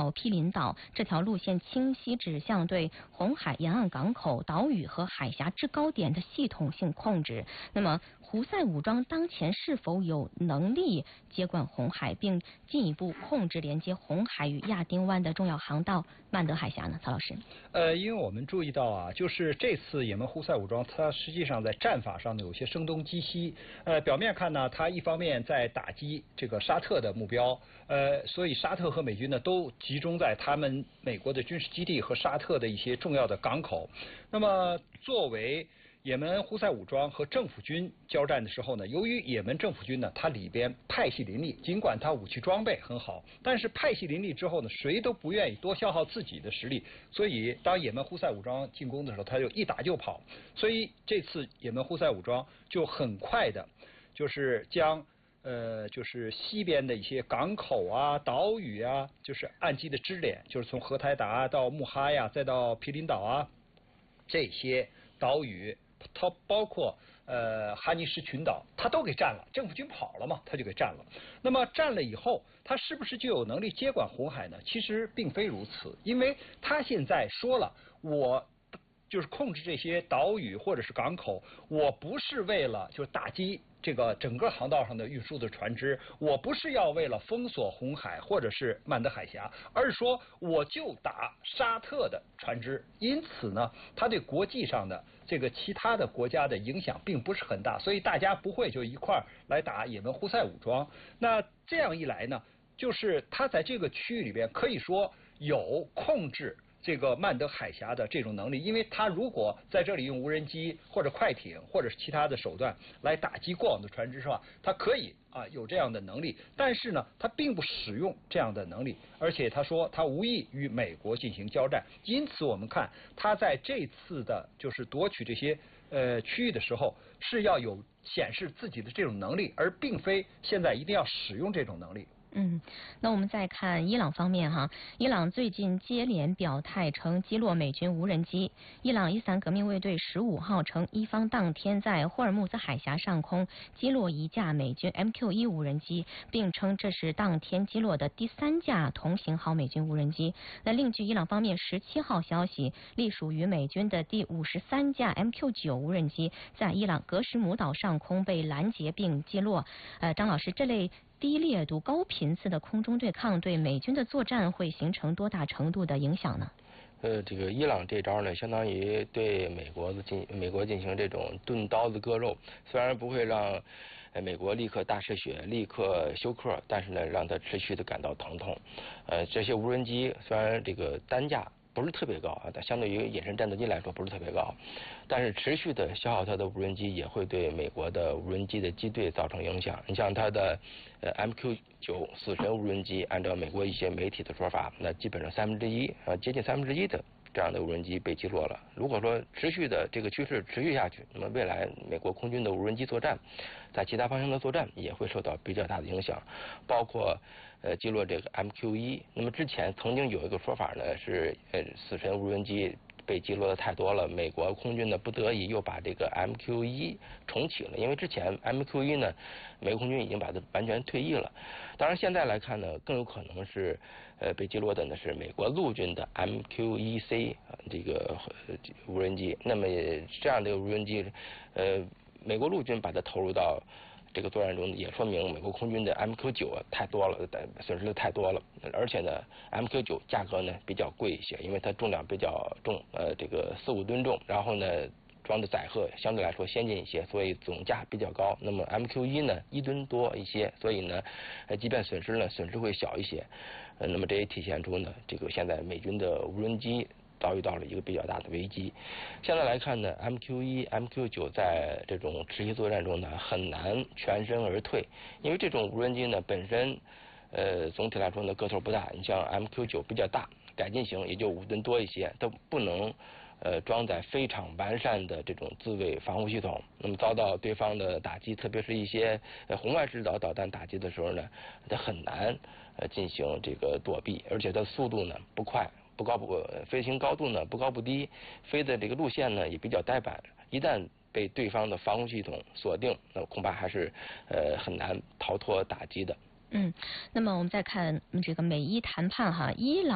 到毗邻岛，这条路线清晰指向对红海沿岸港口、岛屿和海峡制高点的系统性控制。那么，胡塞武装当前是否有能力接管红海，并进一步控制连接红海与亚丁湾的重要航道曼德海峡呢？曹老师， 因为我们注意到啊，就是这次也门胡塞武装，它实际上在战法上呢有些声东击西。表面看呢，它一方面在打击这个沙特的目标，所以沙特和美军呢都集中在他们美国的军事基地和沙特的一些重要的港口。那么作为也门胡塞武装和政府军交战的时候呢，由于也门政府军呢，它里边派系林立，尽管它武器装备很好，但是派系林立之后呢，谁都不愿意多消耗自己的实力，所以当也门胡塞武装进攻的时候，他就一打就跑。所以这次也门胡塞武装就很快的，就是将就是西边的一些港口啊、岛屿啊，就是岸基的支点，就是从荷台达到穆哈呀，再到毗邻岛啊，这些岛屿。它包括哈尼什群岛，它都给占了，政府军跑了嘛，它就给占了。那么占了以后，它是不是就有能力接管红海呢？其实并非如此，因为它现在说了，我就是控制这些岛屿或者是港口，我不是为了就是打击这个整个航道上的运输的船只，我不是要为了封锁红海或者是曼德海峡，而是说我就打沙特的船只。因此呢，它对国际上的这个其他的国家的影响并不是很大，所以大家不会就一块儿来打也门胡塞武装。那这样一来呢，就是它在这个区域里边可以说有控制这个曼德海峡的这种能力，因为他如果在这里用无人机或者快艇或者是其他的手段来打击过往的船只是吧，他可以有这样的能力，但是呢，他并不使用这样的能力，而且他说他无意与美国进行交战，因此我们看他在这次的就是夺取这些区域的时候是要有显示自己的这种能力，而并非现在一定要使用这种能力。 那我们再看伊朗方面哈，伊朗最近接连表态称击落美军无人机。伊朗伊斯兰革命卫队15号称，伊方当天在霍尔木兹海峡上空击落一架美军 MQ-1无人机，并称这是当天击落的第3架同型号美军无人机。那另据伊朗方面17号消息，隶属于美军的第53架 MQ-9无人机在伊朗格什姆岛上空被拦截并击落。张老师，这类低烈度、高频次的空中对抗对美军的作战会形成多大程度的影响呢？ 这个伊朗这招呢，相当于对美国进行这种钝刀子割肉，虽然不会让美国立刻大失血、立刻休克，但是呢，让它持续的感到疼痛。这些无人机虽然这个单价不是特别高但相对于野生战斗机来说不是特别高，但是持续的消耗它的无人机也会对美国的无人机的机队造成影响。你像它的MQ-9死神无人机，按照美国一些媒体的说法，那基本上接近1/3的这样的无人机被击落了。如果说持续的这个趋势持续下去，那么未来美国空军的无人机作战，在其他方向的作战也会受到比较大的影响，包括击落这个 MQ-1。那么之前曾经有一个说法呢，是死神无人机被击落的太多了，美国空军呢不得已又把这个 MQ-1重启了，因为之前 MQ-1呢，美国空军已经把它完全退役了。当然现在来看呢，更有可能是被击落的呢是美国陆军的 MQ-1C 这个无人机。那么这样的无人机，美国陆军把它投入到这个作战中，也说明美国空军的 MQ-9太多了，损失的太多了。而且呢 ，MQ-9价格呢比较贵一些，因为它重量比较重，这个4-5吨重，然后呢装的载荷相对来说先进一些，所以总价比较高。那么 MQ-1呢1吨多一些，所以呢，即便损失会小一些。那么这也体现出呢，这个现在美军的无人机遭遇到了一个比较大的危机。现在来看呢 ，MQ-1、MQ-9在这种持续作战中呢，很难全身而退，因为这种无人机呢本身，总体来说呢个头不大。你像 MQ-9比较大，改进型也就5吨多一些，都不能装载非常完善的这种自卫防护系统。那么遭到对方的打击，特别是一些红外制导导弹打击的时候呢，它很难进行这个躲避，而且它速度呢不快。飞行高度呢不高不低，飞的这个路线呢也比较呆板，一旦被对方的防空系统锁定，那恐怕还是很难逃脱打击的。 那么我们再看这个美伊谈判哈，伊朗